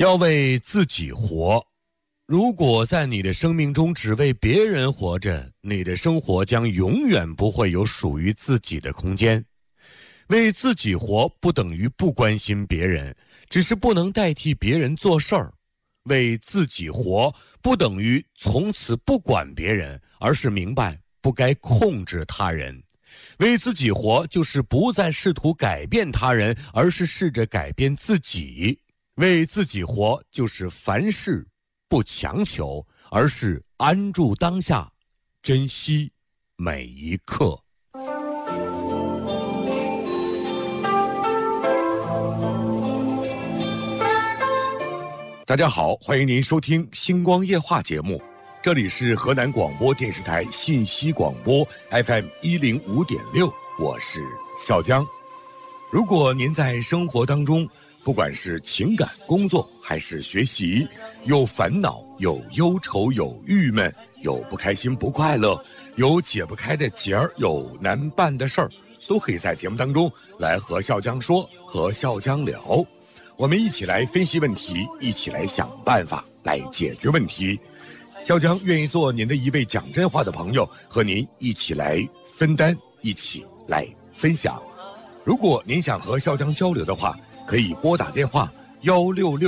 要为自己活。如果在你的生命中只为别人活着，你的生活将永远不会有属于自己的空间。为自己活不等于不关心别人，只是不能代替别人做事儿。为自己活不等于从此不管别人，而是明白不该控制他人。为自己活就是不再试图改变他人，而是试着改变自己。为自己活就是凡事不强求，而是安住当下，珍惜每一刻。大家好，欢迎您收听星光夜话节目，这里是河南广播电视台信息广播 FM105.6，我是笑江。如果您在生活当中，不管是情感、工作还是学习，有烦恼、有忧愁、有郁闷、有不开心、不快乐，有解不开的结儿，有难办的事儿，都可以在节目当中来和笑江说，和笑江聊。我们一起来分析问题，一起来想办法，来解决问题。笑江愿意做您的一位讲真话的朋友，和您一起来分担，一起来分享。如果您想和笑江交流的话，可以拨打电话166